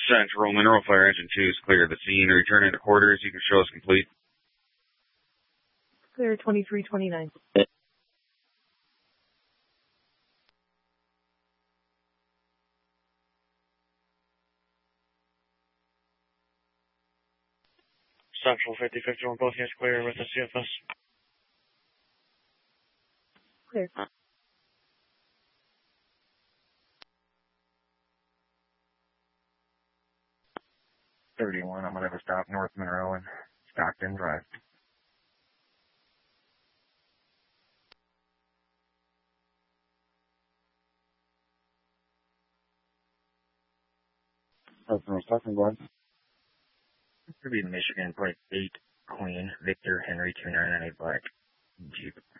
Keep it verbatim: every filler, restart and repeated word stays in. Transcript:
Central Mineral Fire Engine two is clear of the scene. Returning to quarters. You can show us complete. Clear twenty-three twenty-nine. Central fifty fifty-one, both units clear with the C F S. Clear. thirty-one, I'm going to have a stop North Monroe and Stockton Drive. North Monroe, Stockton, go ahead. This could be Michigan, plate eight, Queen, Victor, Henry, two nine nine eight Black, Jeep.